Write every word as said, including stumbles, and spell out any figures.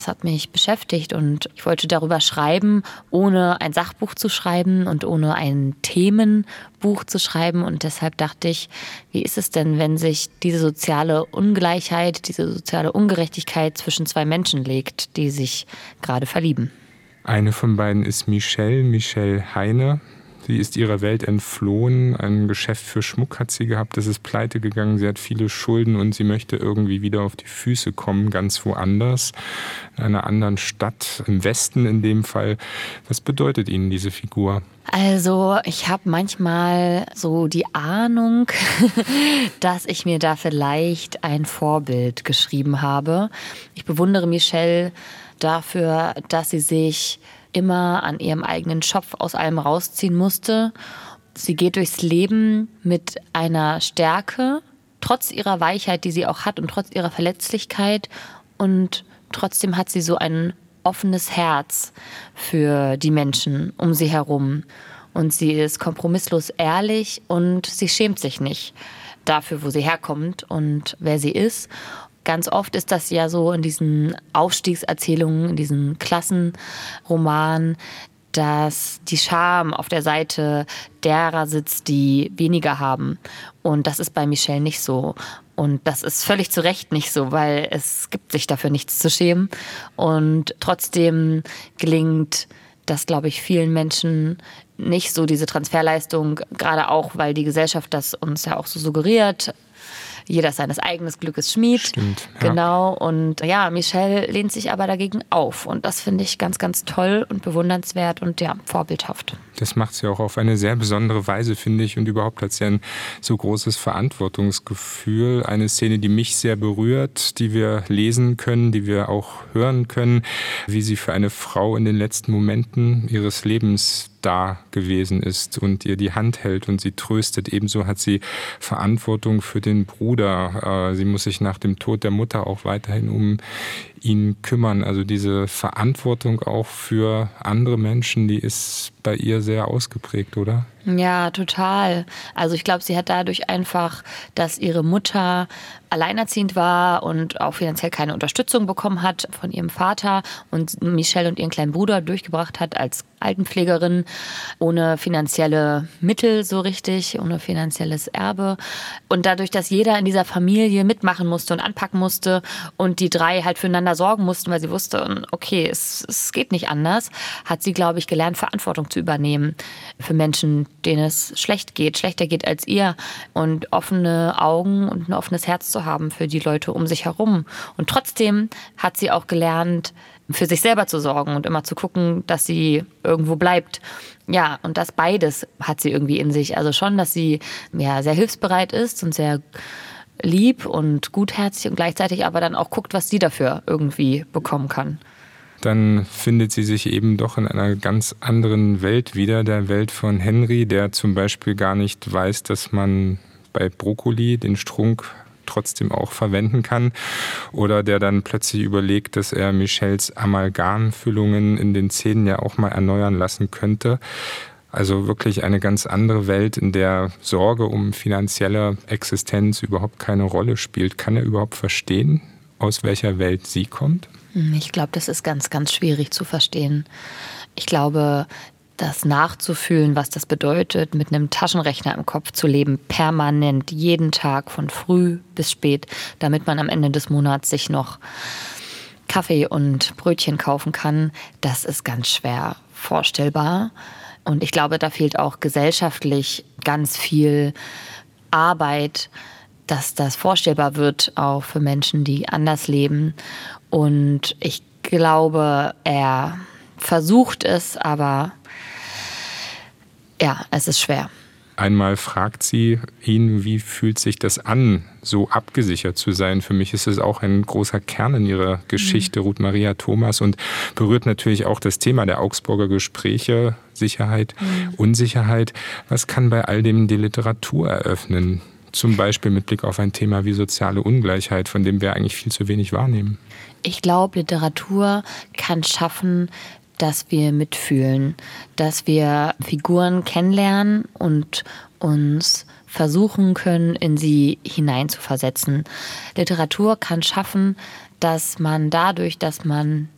Das hat mich beschäftigt und ich wollte darüber schreiben, ohne ein Sachbuch zu schreiben und ohne ein Themenbuch zu schreiben. Und deshalb dachte ich, wie ist es denn, wenn sich diese soziale Ungleichheit, diese soziale Ungerechtigkeit zwischen zwei Menschen legt, die sich gerade verlieben? Eine von beiden ist Michelle, Michelle Heine. Sie ist ihrer Welt entflohen. Ein Geschäft für Schmuck hat sie gehabt, das ist pleite gegangen. Sie hat viele Schulden und sie möchte irgendwie wieder auf die Füße kommen, ganz woanders, in einer anderen Stadt, im Westen in dem Fall. Was bedeutet Ihnen diese Figur? Also ich habe manchmal so die Ahnung, dass ich mir da vielleicht ein Vorbild geschrieben habe. Ich bewundere Michelle dafür, dass sie sich immer an ihrem eigenen Schopf aus allem rausziehen musste. Sie geht durchs Leben mit einer Stärke, trotz ihrer Weichheit, die sie auch hat und trotz ihrer Verletzlichkeit. Und trotzdem hat sie so ein offenes Herz für die Menschen um sie herum. Und sie ist kompromisslos ehrlich und sie schämt sich nicht dafür, wo sie herkommt und wer sie ist. Ganz oft ist das ja so in diesen Aufstiegserzählungen, in diesen Klassenromanen, dass die Scham auf der Seite derer sitzt, die weniger haben. Und das ist bei Michelle nicht so. Und das ist völlig zu Recht nicht so, weil es gibt sich dafür nichts zu schämen. Und trotzdem gelingt das, glaube ich, vielen Menschen nicht so, diese Transferleistung, gerade auch, weil die Gesellschaft das uns ja auch so suggeriert. Jeder ist seines eigenen Glückes Schmied. Stimmt, ja. Genau. Und ja, Michelle lehnt sich aber dagegen auf. Und das finde ich ganz, ganz toll und bewundernswert und ja, vorbildhaft. Das macht sie auch auf eine sehr besondere Weise, finde ich. Und überhaupt hat sie ein so großes Verantwortungsgefühl. Eine Szene, die mich sehr berührt, die wir lesen können, die wir auch hören können, wie sie für eine Frau in den letzten Momenten ihres Lebens da gewesen ist und ihr die Hand hält und sie tröstet. Ebenso hat sie Verantwortung für den Bruder. Sie muss sich nach dem Tod der Mutter auch weiterhin um ihn kümmern. Also diese Verantwortung auch für andere Menschen, die ist bei ihr sehr ausgeprägt, oder? Ja, total. Also ich glaube, sie hat dadurch einfach, dass ihre Mutter alleinerziehend war und auch finanziell keine Unterstützung bekommen hat von ihrem Vater und Michelle und ihren kleinen Bruder durchgebracht hat als Altenpflegerin, ohne finanzielle Mittel so richtig, ohne finanzielles Erbe. Und dadurch, dass jeder in dieser Familie mitmachen musste und anpacken musste und die drei halt füreinander sorgen mussten, weil sie wusste, okay, es, es geht nicht anders, hat sie, glaube ich, gelernt, Verantwortung zu übernehmen für Menschen, denen es schlecht geht, schlechter geht als ihr und offene Augen und ein offenes Herz zu haben für die Leute um sich herum. Und trotzdem hat sie auch gelernt, für sich selber zu sorgen und immer zu gucken, dass sie irgendwo bleibt. Ja, und das beides hat sie irgendwie in sich. Also schon, dass sie ja sehr hilfsbereit ist und sehr lieb und gutherzig und gleichzeitig aber dann auch guckt, was sie dafür irgendwie bekommen kann. Dann findet sie sich eben doch in einer ganz anderen Welt wieder, der Welt von Henry, der zum Beispiel gar nicht weiß, dass man bei Brokkoli den Strunk trotzdem auch verwenden kann, oder der dann plötzlich überlegt, dass er Michelles Amalgamfüllungen in den Zähnen ja auch mal erneuern lassen könnte. Also wirklich eine ganz andere Welt, in der Sorge um finanzielle Existenz überhaupt keine Rolle spielt. Kann er überhaupt verstehen, aus welcher Welt sie kommt? Ich glaube, das ist ganz, ganz schwierig zu verstehen. Ich glaube, das nachzufühlen, was das bedeutet, mit einem Taschenrechner im Kopf zu leben, permanent, jeden Tag, von früh bis spät, damit man am Ende des Monats sich noch Kaffee und Brötchen kaufen kann, das ist ganz schwer vorstellbar. Und ich glaube, da fehlt auch gesellschaftlich ganz viel Arbeit, dass das vorstellbar wird, auch für Menschen, die anders leben. Und ich glaube, er versucht es, aber ja, es ist schwer. Einmal fragt sie ihn, wie fühlt sich das an, so abgesichert zu sein? Für mich ist es auch ein großer Kern in ihrer Geschichte, mhm. Ruth Maria Thomas, und berührt natürlich auch das Thema der Augsburger Gespräche, Sicherheit, mhm. Unsicherheit. Was kann bei all dem die Literatur eröffnen? Zum Beispiel mit Blick auf ein Thema wie soziale Ungleichheit, von dem wir eigentlich viel zu wenig wahrnehmen. Ich glaube, Literatur kann schaffen, dass wir mitfühlen, dass wir Figuren kennenlernen und uns versuchen können, in sie hineinzuversetzen. Literatur kann schaffen, dass man dadurch, dass man